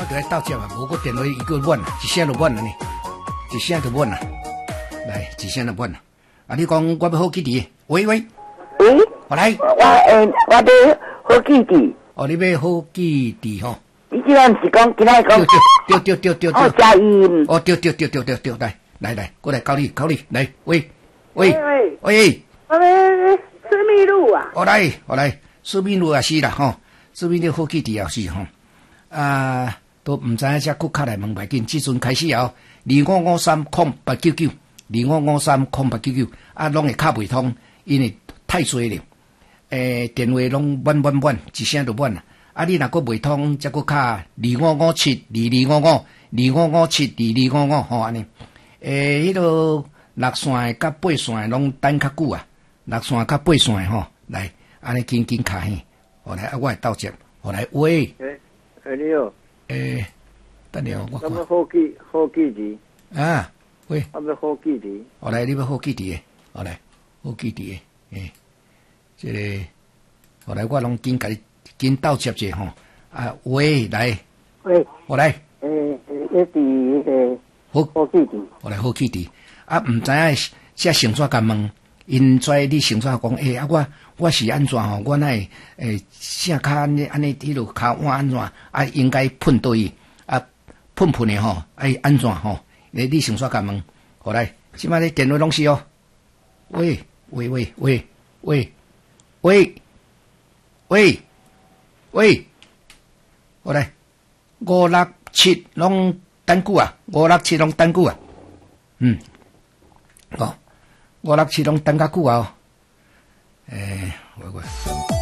就来斗接啊，无个电话一个满啦，一声就满了呢，一声就满啦，来一声就满啦。啊，你讲我要好记伫，喂， 喂， 我来， 我要好记伫。 哦，你要好记伫吼？ 你即阵是讲今仔讲？ 对。 哦，加音。 哦，对，来，过来教你，来，喂。我要思密路啊。 我来，思密路也是啦吼，思密路好记伫也是吼。啊，都唔知影只骨卡来问袂紧，即阵开始哦，25530899，25530899，啊，拢会卡袂通，因为太多了。电话拢满，一声就满啦。啊，你若佫袂通，则佫卡25572255，25572255吼安尼。迄个6线甲8线拢等较久啊，6线甲8线吼，来，安尼紧卡嘿，好来，啊，我会斗接，好来，喂。 你好。 等下我看。 要好记字。 啊，喂。 要好记字。 好来，你要好记字诶，好来，好记字诶，这个，好来，我拢紧甲你紧斗接者吼。啊，喂，来。 喂。 好来。 迄字好记字。 好来，好记字。啊，唔知影这成怎甲问，因跩你成怎讲？啊，我是安怎吼？我那啥骹安尼迄落骹换安怎？啊，应该喷倒去啊，喷的吼，安怎吼？你成怎甲问？好来，即摆你电话拢是哦。喂，好来，567拢等久啊，567拢等久啊。567拢等较久啊。喂。